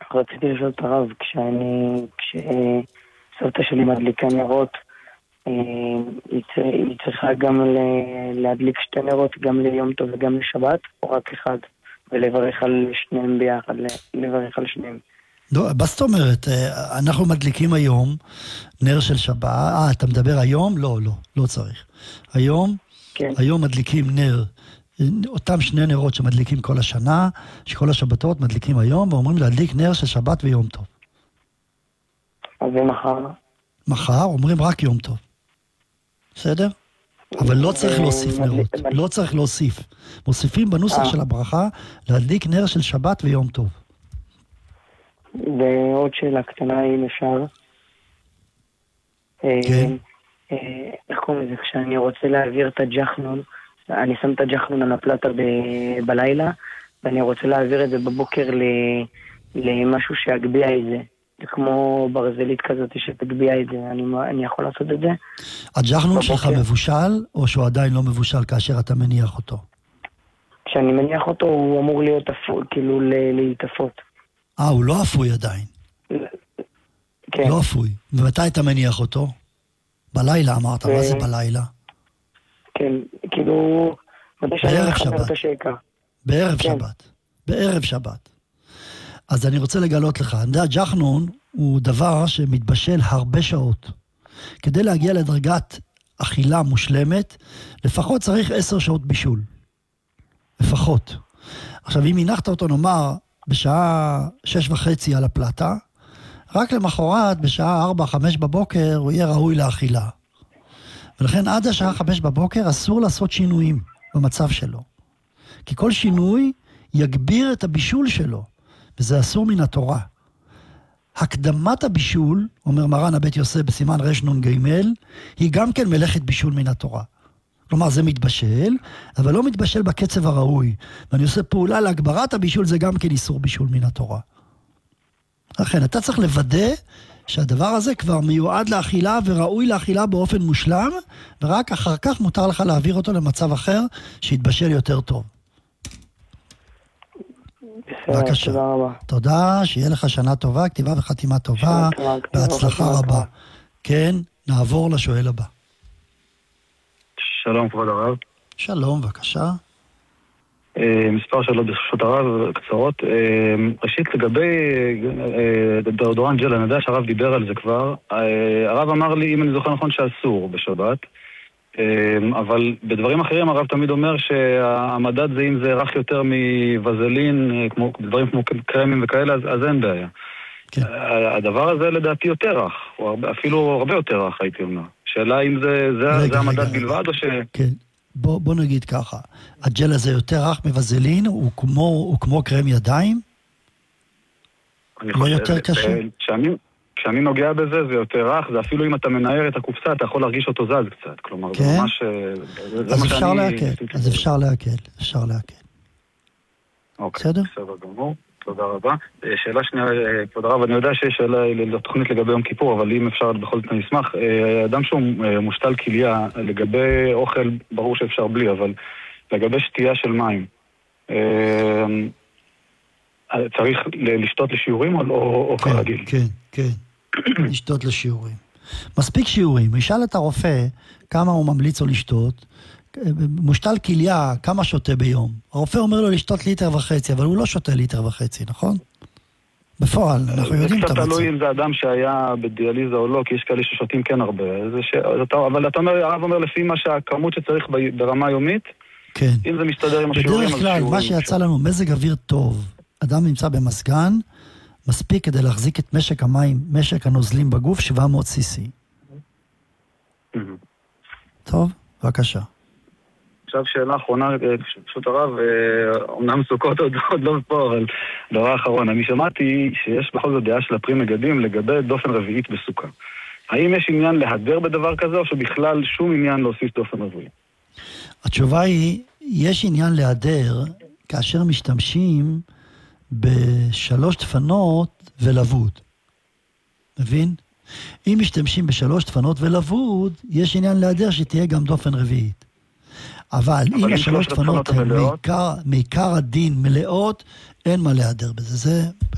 רציתי לשאול את הרב, כשסבתא שלי מדליקה נרות, היא צריכה גם להדליק שתי נרות, גם ליום טוב וגם לשבת, או רק אחד, ולברך על שניהם ביחד, לברך על שניהם. לא, מה זאת אומרת? אנחנו מדליקים היום נר של שבת. אתה מדבר היום? לא צריך. היום, כן. היום מדליקים נר, אותם שני נרות שמדליקים כל השנה, שכל השבתות מדליקים היום, ואומרים להדליק נר של שבת ויום טוב. אז ומחר? מחר אומרים רק יום טוב. בסדר? אבל לא צריך להוסיף נרות. לא צריך להוסיף. מוסיפים בנוסח של הברכה להדליק נר של שבת ויום טוב. ועוד שאלה קטנה, אם אפשר. כן. איך קוראים לזה? כשאני רוצה להעביר את הג'חנון, אני שם את הג'חנון על הפלטה בלילה, ואני רוצה להעביר את זה בבוקר למשהו שיגביה את זה. זה כמו ברזלית כזאת שתגביה את זה. אני יכול לעשות את זה? הג'חנון שלך מבושל, או שהוא עדיין לא מבושל כאשר אתה מניח אותו? כשאני מניח אותו, הוא אמור להיות כאילו להתאפות. הוא לא אפוי עדיין. כן. לא אפוי. ומתי אתה מניח אותו? בלילה אמרת, מה זה בלילה? כן, כאילו... בערב שבת. בערב שבת. בערב שבת. אז אני רוצה לגלות לך, הג'חנון הוא דבר שמתבשל הרבה שעות. כדי להגיע לדרגת אכילה מושלמת, לפחות צריך 10 שעות בישול. לפחות. עכשיו, אם הנחת אותו, נאמר, בשעה 6:30 על הפלטה, רק למחרת, בשעה 4-5 בבוקר, הוא יהיה ראוי לאכילה. ולכן עד השעה 5 בבוקר אסור לעשות שינויים במצב שלו. כי כל שינוי יגביר את הבישול שלו, וזה אסור מן התורה. הקדמת הבישול, אומר מרן הבית יוסף בסימן רנ"ג, היא גם כן מלאכת בישול מן התורה. כלומר, זה מתבשל, אבל לא מתבשל בקצב הראוי. ואני עושה פעולה להגברת הבישול, זה גם כן איסור בישול מן התורה. לכן, אתה צריך לוודא שהדבר הזה כבר מיועד לאכילה וראוי לאכילה באופן מושלם, ורק אחר כך מותר לך להעביר אותו למצב אחר שיתבשל יותר טוב. בסדר, תודה רבה. תודה, שיהיה לך שנה טובה, כתיבה וחתימה טובה, בהצלחה רבה. כן, נעבור לשואל הבא. שלום כבוד הרב. שלום, בבקשה. מספר שאלות ברשות הרב קצרות. ראשית לגבי דאודורנט ג'ל, אני יודע שהרב דיבר על זה כבר. הרב אמר לי, אם אני זוכר נכון, שאסור בשבת, אבל בדברים אחרים הרב תמיד אומר שהמדד זה אם זה רך יותר מווזלין, דברים כמו קרמים וכאלה, אז אין בעיה. כן. הדבר הזה לדעתי יותר רך, אפילו הרבה יותר רך הייתי אומר. שאלה אם זה המדד בלבד או ש... כן. בוא נגיד ככה, הג'ל הזה יותר רך מווזלין, הוא כמו קרם ידיים? לא יותר קשה? כשאני נוגע בזה, זה יותר רך, זה אפילו אם אתה מנער את הקופסה, אתה יכול להרגיש אותו זז קצת. כלומר, כן? זה ממש... אז אפשר להקל, אוקיי, בסדר? בסדר גמור. תודה רבה. שאלה שנייה, כבוד הרב, אני יודע שיש שאלה לתוכנית לגבי יום כיפור, אבל אם אפשר בכל זאת נשמח. אדם שהוא מושתל כליה, לגבי אוכל, ברור שאפשר בלי, אבל לגבי שתייה של מים, צריך לשתות לשיעורים או כרגיל? כן, לשתות לשיעורים. מספיק שיעורים. ישאל את הרופא כמה הוא ממליץ לו לשתות, מושתל כליה, כמה שותה ביום? הרופא אומר לו לשתות 1.5 ליטר, אבל הוא לא שותה 1.5 ליטר, נכון? בפועל, אנחנו יודעים את המצב. זה קצת תלוי אם זה אדם שהיה בדיאליזה או לא, כי יש כאלה ששותים כן הרבה. אבל אתה אומר, הרב אומר לפי מה שהכמות שצריך ברמה יומית, כן. אם זה מסתדר עם השיעורים... בדרך כלל, מה שיצא לנו, מזג אוויר טוב, אדם נמצא במסגן, מספיק כדי להחזיק את משק המים, משק הנוזלים בגוף, 700 cc. טוב, בבקשה. עכשיו שאלה אחרונה, פשוט הרב, אומנם סוכות עוד לא פה, אבל דבר אחרון, אני שמעתי שיש בכל זאת דעה של הפרי מגדים לגבי דופן רביעית בסוכה. האם יש עניין להדר בדבר כזה, או שבכלל שום עניין להוסיף דופן רביעי? התשובה היא, יש עניין להדר כאשר משתמשים ב3 דפנות ולבוד. מבין? אם משתמשים ב3 דפנות ולבוד, יש עניין להדר שתהיה גם דופן רביעית. אבל אם 3 דפנות הן מעיקר הדין מלאות, אין מה להדר בזה. זה